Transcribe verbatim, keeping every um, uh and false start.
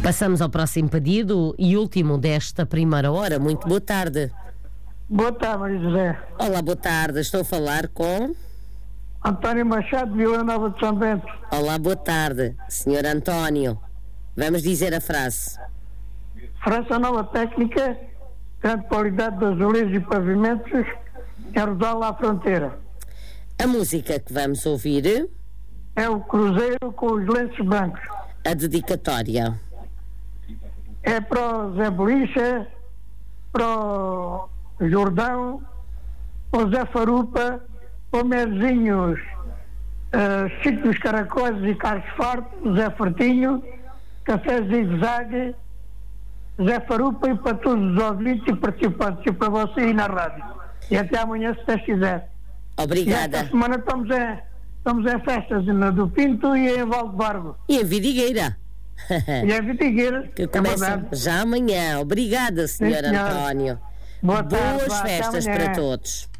Passamos ao próximo pedido e último desta primeira hora. Muito boa tarde. Boa tarde, Maria José. Olá, boa tarde. Estou a falar com... António Machado, de Vila Nova de São Bento. Olá, boa tarde, senhor António. Vamos dizer a frase. França Nova Técnica, grande qualidade de azulejos e pavimentos, em Rodal à Fronteira. A música que vamos ouvir É o Cruzeiro com os lenços brancos. a dedicatória. É para o Zé Bolicha, para o Jordão, para o Zé Farupa, para o Mezinhos, uh, Chico dos Caracóis e Carlos Farto, Zé Fortinho, Café Zigue-Zague, Zé Farupa, e para todos os ouvintes e participantes, e para você e na rádio. E até amanhã, se Deus quiser. E Obrigada. esta semana estamos em, estamos em festas na do Pinto e em Valdebargo. E a Vidigueira. E a Vitigueira, Que é começa verdade. já amanhã. Obrigada, senhor Sim, senhora. António. Boa tarde, Boas vá, até festas amanhã. para todos.